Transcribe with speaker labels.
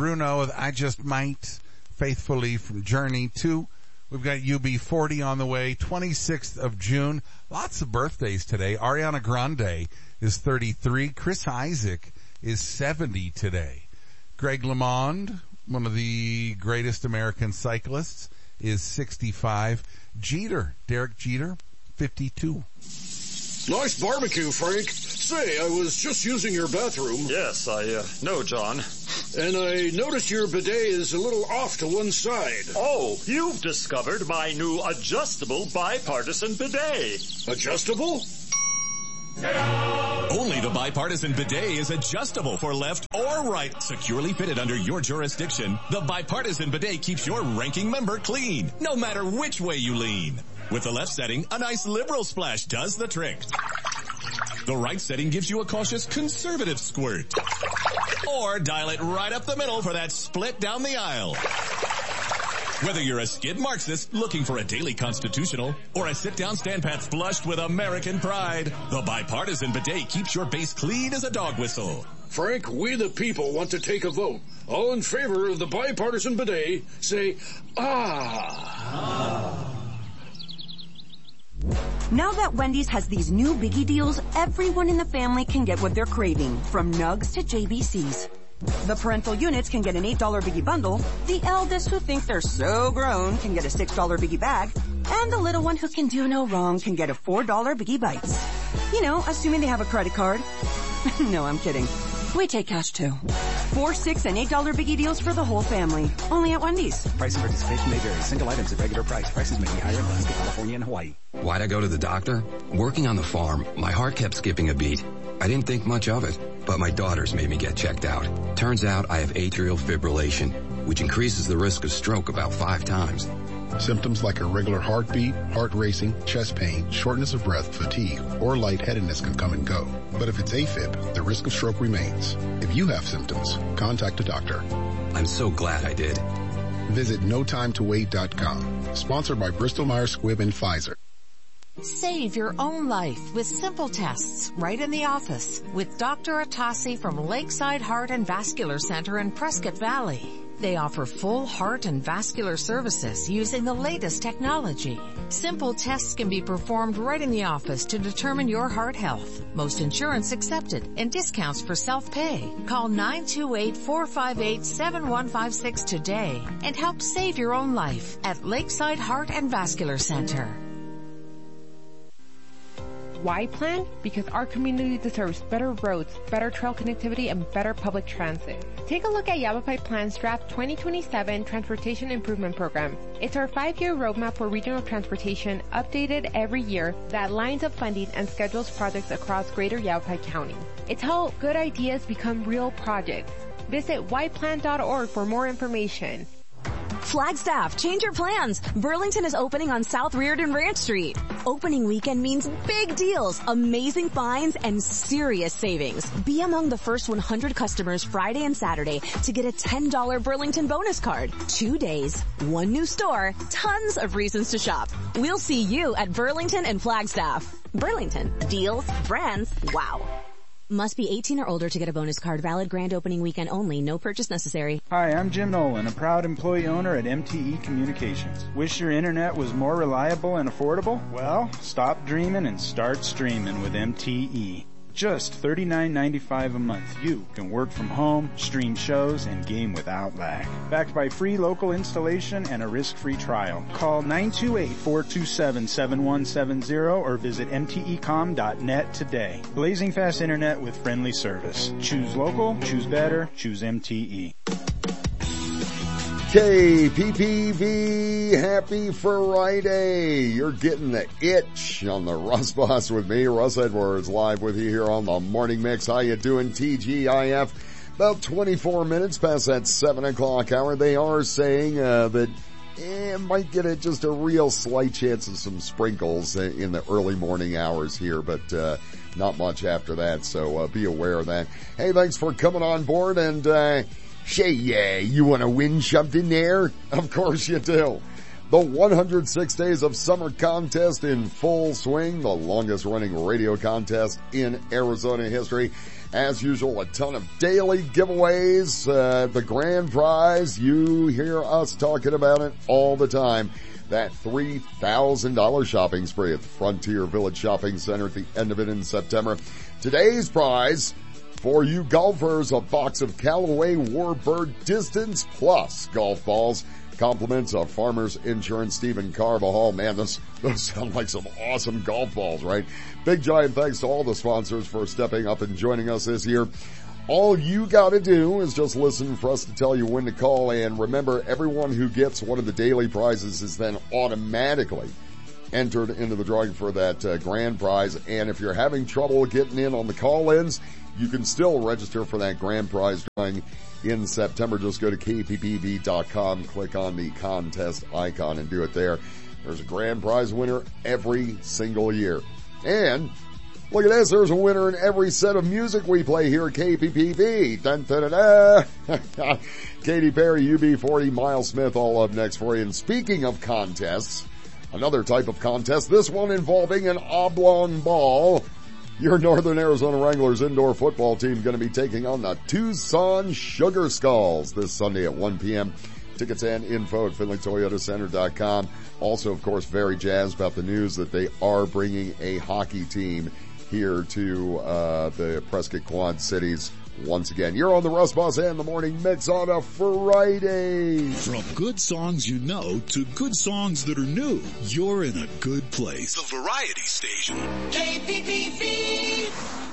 Speaker 1: Bruno with I Just Might, Faithfully from Journey. 2, we've got UB40 on the way, 26th of June. Lots of birthdays today. Ariana Grande is 33. Chris Isaac is 70 today. Greg LeMond, one of the greatest American cyclists, is 65. Derek Jeter, 52.
Speaker 2: Nice barbecue, Frank. Say, I was just using your bathroom.
Speaker 3: Yes, I know, John.
Speaker 2: And I noticed your bidet is a little off to one side.
Speaker 3: Oh, you've discovered my new adjustable bipartisan bidet.
Speaker 2: Adjustable?
Speaker 4: Only the bipartisan bidet is adjustable for left or right. Securely fitted under your jurisdiction, the bipartisan bidet keeps your ranking member clean, no matter which way you lean. With the left setting, a nice liberal splash does the trick. The right setting gives you a cautious conservative squirt. Or dial it right up the middle for that split down the aisle. Whether you're a skid Marxist looking for a daily constitutional or a sit-down stand-pat flushed with American pride, the bipartisan bidet keeps your base clean as a dog whistle.
Speaker 2: Frank, we the people want to take a vote. All in favor of the bipartisan bidet, say, ah.
Speaker 5: Now that Wendy's has these new biggie deals, everyone in the family can get what they're craving, from nugs to JBCs. The parental units can get an $8 biggie bundle, the eldest who think they're so grown can get a $6 biggie bag, and the little one who can do no wrong can get a $4 biggie bites. You know, assuming they have a credit card. No, I'm kidding. We take cash too. 4, 6, and $8 biggie deals for the whole family. Only at Wendy's.
Speaker 6: Price and participation may vary. Single items at regular price. Prices may be higher in Alaska, California, and Hawaii.
Speaker 7: Why'd I go to the doctor? Working on the farm, my heart kept skipping a beat. I didn't think much of it, but my daughters made me get checked out. Turns out I have atrial fibrillation, which increases the risk of stroke about 5 times.
Speaker 8: Symptoms like irregular heartbeat, heart racing, chest pain, shortness of breath, fatigue, or lightheadedness can come and go. But if it's AFib, the risk of stroke remains. If you have symptoms, contact a doctor.
Speaker 7: I'm so glad I did.
Speaker 8: Visit NoTimeToWait.com. Sponsored by Bristol Myers Squibb and Pfizer.
Speaker 9: Save your own life with simple tests right in the office with Dr. Atasi from Lakeside Heart and Vascular Center in Prescott Valley. They offer full heart and vascular services using the latest technology. Simple tests can be performed right in the office to determine your heart health. Most insurance accepted and discounts for self-pay. Call 928-458-7156 today and help save your own life at Lakeside Heart and Vascular Center.
Speaker 10: Why plan? Because our community deserves better roads, better trail connectivity, and better public transit. Take a look at Yavapai Plan's Draft 2027 Transportation Improvement Program. It's our 5-year roadmap for regional transportation, updated every year, that lines up funding and schedules projects across greater Yavapai County. It's how good ideas become real projects. Visit yplan.org for more information.
Speaker 11: Flagstaff, change your plans. Burlington is opening on South Reardon Ranch Street. Opening weekend means big deals, amazing finds, and serious savings. Be among the first 100 customers Friday and Saturday to get a $10 Burlington bonus card. 2 days, 1 new store, tons of reasons to shop. We'll see you at Burlington and Flagstaff. Burlington, deals, brands, wow. Must be 18 or older to get a bonus card. Valid grand opening weekend only. No purchase necessary.
Speaker 12: Hi, I'm Jim Nolan, a proud employee owner at MTE Communications. Wish your internet was more reliable and affordable? Well, stop dreaming and start streaming with MTE. Just $39.95 a month. You can work from home, stream shows, and game without lag. Backed by free local installation and a risk-free trial. Call 928-427-7170 or visit mtecom.net today. Blazing fast internet with friendly service. Choose local, choose better, choose MTE.
Speaker 13: KPPV, happy Friday. You're getting the itch on the Russ Boss with me, Russ Edwards, live with you here on the Morning Mix. How you doing, TGIF? About 24 minutes past that 7 o'clock hour. They are saying that might get just a real slight chance of some sprinkles in the early morning hours here, but not much after that, so be aware of that. Hey, thanks for coming on board, and Shay, you want to win something there? Of course you do. The 106 Days of Summer contest in full swing, the longest running radio contest in Arizona history. As usual, a ton of daily giveaways. The grand prize, you hear us talking about it all the time. That $3,000 shopping spree at the Frontier Village Shopping Center at the end of it in September. Today's prize for you golfers, a box of Callaway Warbird Distance Plus golf balls. Compliments of Farmers Insurance, Stephen Carvajal. Man, those sound like some awesome golf balls, right? Big giant thanks to all the sponsors for stepping up and joining us this year. All you gotta do is just listen for us to tell you when to call, and remember, everyone who gets one of the daily prizes is then automatically entered into the drawing for that grand prize. And if you're having trouble getting in on the call-ins, you can still register for that grand prize drawing in September. Just go to kppv.com, click on the contest icon and do it there. There's a grand prize winner every single year. And look at this, there's a winner in every set of music we play here at KPPV. Dun, dun, dun, dun. Katy Perry, UB40, Miles Smith, all up next for you. And speaking of contests, another type of contest, this one involving an oblong ball. Your Northern Arizona Wranglers indoor football team going to be taking on the Tucson Sugar Skulls this Sunday at 1 p.m. Tickets and info at FinleyToyotaCenter.com. Also, of course, very jazzed about the news that they are bringing a hockey team here to the Prescott Quad Cities once again. You're on the Russ Boss and the Morning Mix on a Friday.
Speaker 2: From good songs you know to good songs that are new, you're in a good place.
Speaker 14: The Variety Station.
Speaker 15: KPPV.